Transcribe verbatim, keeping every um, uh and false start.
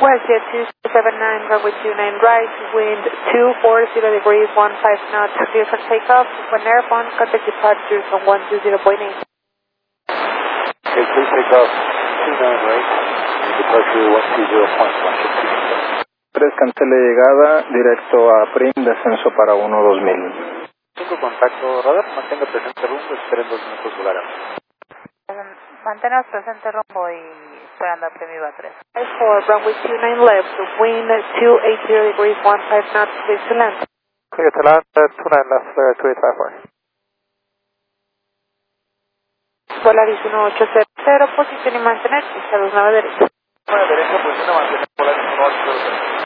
West Jet two seven nine, runway two nine right, wind two four zero degrees, one five knots, clear for takeoff. When airborne, contact departures on one two zero point eight. Okay, please take off two nine right, and departure one two zero point one. tres, cancele llegada, directo a Prim, descenso para uno dos mil. cinco, contacto radar, mantenga presente rumbo, esperen dos minutos volar. Mantenernos presente rumbo y esperando a Primiva tres. four, runway two nine left, wind two eight zero degrees, one five knots, clear to land. Clear to land, uh, two nine left, uh, two eight five four. Volaris uno ocho cero cero, posición y mantener, pista dos nueve derecha. nueve derecha, posición a mantener, Volaris uno ocho cero cero.